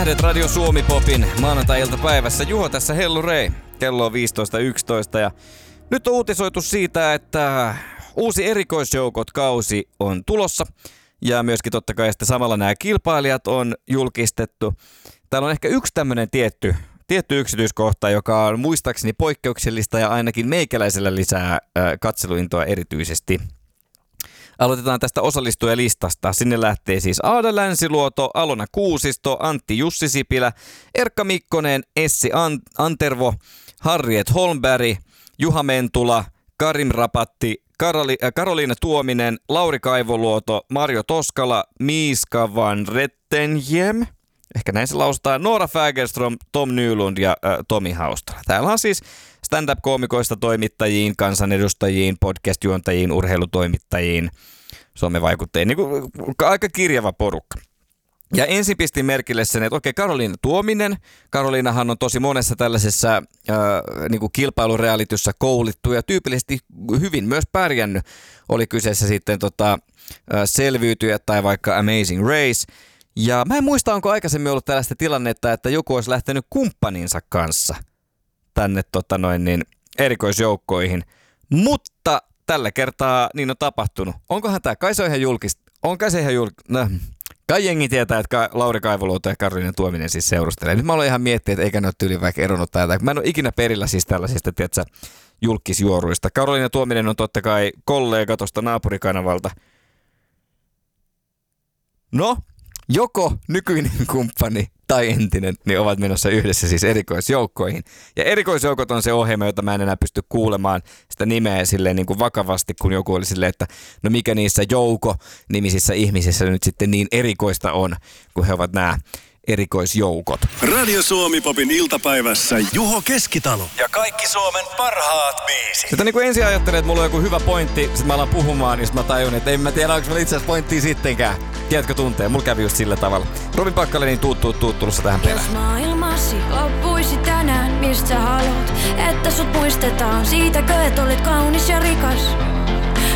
Tähdet Radio Suomi Popin maanantai-iltapäivässä. Juho tässä Hellurei. Kello on 15.11 ja nyt on uutisoitu siitä, että uusi erikoisjoukot-kausi on tulossa. Ja myöskin totta kai sitten samalla nämä kilpailijat on julkistettu. Täällä on ehkä yksi tämmöinen tietty yksityiskohta, joka on muistaakseni poikkeuksellista ja ainakin meikäläisellä lisää katseluintoa erityisesti. Aloitetaan tästä osallistujalistasta. Sinne lähtee siis Aada Länsiluoto, Alona Kuusisto, Antti Jussi Sipilä, Erkka Mikkonen, Essi Antervo, Harriet Holmberg, Juha Mentula, Karim Rapatti, Karoliina Tuominen, Lauri Kaivoluoto, Marjo Toskala, Miiska van Rettenjem, ehkä näin se lausutaan, Noora Fägerström, Tom Nylund ja Tomi Haustala. Täällä on siis stand-up-koomikoista toimittajiin, kansanedustajiin, podcast-juontajiin, urheilutoimittajiin, somevaikuttajien, niin kuin aika kirjava porukka. Ja ensin pistin merkille sen, että okei, Karoliina Tuominen. Karoliinahan on tosi monessa tällaisessa niin kuin kilpailurealityssä koulittu ja tyypillisesti hyvin myös pärjännyt. Oli kyseessä sitten Selviytyjät tai vaikka Amazing Race. Ja mä en muista, onko aikaisemmin ollut tällaista tilannetta, että joku olisi lähtenyt kumppaninsa kanssa tänne erikoisjoukkoihin. Mutta tällä kertaa niin on tapahtunut. Onkohan tämä? Kai se on ihan julkista. Kai jengi tietää, että Lauri Kaivoluoto ja Karoliina Tuominen siis seurustelee. Nyt mä aloin ihan miettiä, että eikä ne ole tyyliin vaikka eronnut täältä. Mä en ole ikinä perillä siis tällaisista, tiedätkö, julkisjuoruista. Karoliina Tuominen on totta kai kollega tuosta naapurikanavalta. No, joko nykyinen kumppani tai entinen, niin ovat menossa yhdessä siis erikoisjoukkoihin. Ja erikoisjoukot on se ohjelma, jota mä en enää pysty kuulemaan sitä nimeä silleen niin kuin vakavasti, kun joku oli silleen, että no mikä niissä Jouko-nimisissä ihmisissä nyt sitten niin erikoista on, kun he ovat nämä erikoisjoukot. Radio Suomi Popin iltapäivässä Juho Keskitalo ja kaikki Suomen parhaat biisit. Sitten niin kuin ensin ajattelin, että mulla on joku hyvä pointti, sitten mä alan puhumaan, niin mä tajun, että en mä tiedä, onko mä itse asiassa pointtia sittenkään. Tiedätkö tuntee? Mulla kävi just sillä tavalla. Robin Pakkalenin tulossa tähän perään. Jos maailmasi loppuisi tänään, mistä sä haluat, että sut muistetaan, siitäkö et olit kaunis ja rikas.